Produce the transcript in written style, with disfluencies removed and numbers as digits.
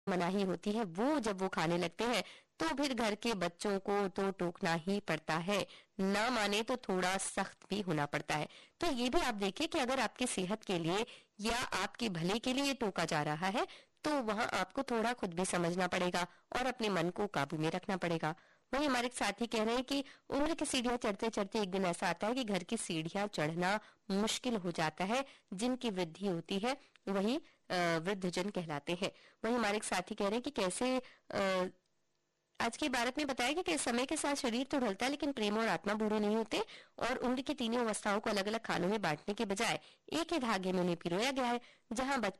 मनाही होती है वो जब वो खाने लगते हैं तो फिर घर के बच्चों को तो टोकना ही पड़ता है, ना माने तो थोड़ा सख्त भी होना पड़ता है। तो ये भी आप देखिए कि अगर आपकी सेहत के लिए या आपके भले के लिए टोका जा रहा है तो वहां आपको थोड़ा खुद भी समझना पड़ेगा और अपने मन को काबू में रखना पड़ेगा। वहीं हमारे एक साथी कह रहे हैं कि उम्र की सीढ़ियां चढ़ते चढ़ते एक दिन ऐसा आता है कि घर की सीढ़ियां चढ़ना मुश्किल हो जाता है। जिनकी वृद्धि होती है वही वृद्धजन कहलाते हैं। वहीं हमारे एक साथी कह रहे हैं कि कैसे आज के भारत में बताया कि समय के साथ शरीर तो ढलता है लेकिन प्रेम और आत्मा बूढ़े नहीं होते, और उम्र की तीनों अवस्थाओं को अलग अलग खानों में बांटने के बजाय एक ही धागे में उन्हें पिरोया गया है। जहां बचपन